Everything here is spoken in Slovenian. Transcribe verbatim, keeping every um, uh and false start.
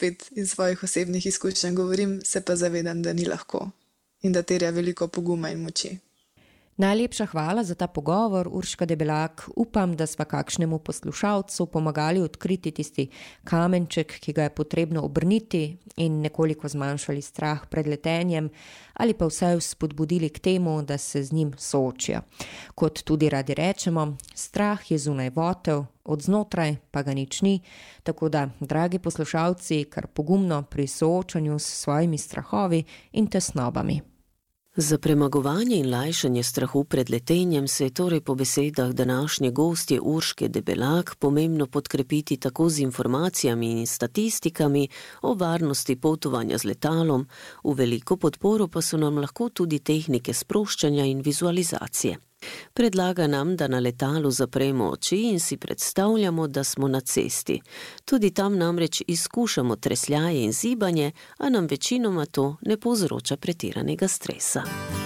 spet iz svojih osebnih izkušenj govorim, se pa zavedam, da ni lahko in da terja veliko poguma in moči. Najlepša hvala za ta pogovor, Urška Debelak. Upam, da sva kakšnemu poslušalcu pomagali odkriti tisti kamenček, ki ga je potrebno obrniti in nekoliko zmanjšali strah pred letenjem ali pa vsaj spodbudili k temu, da se z njim soočijo. Kot tudi radi rečemo, strah je zunaj votel, od znotraj pa ga nič ni, tako da, dragi poslušalci, kar pogumno pri soočanju s svojimi strahovi in tesnobami. Za premagovanje in lajšanje strahu pred letenjem se je torej po besedah današnje gostje Urške Debelak pomembno podkrepiti tako z informacijami in statistikami o varnosti potovanja z letalom, v veliko podporo pa so nam lahko tudi tehnike sproščanja in vizualizacije. Predlaga nam, da na letalu zapremo oči in si predstavljamo, da smo na cesti. Tudi tam namreč izkušamo tresljaje in zibanje, a nam večinoma to ne povzroča pretiranega stresa.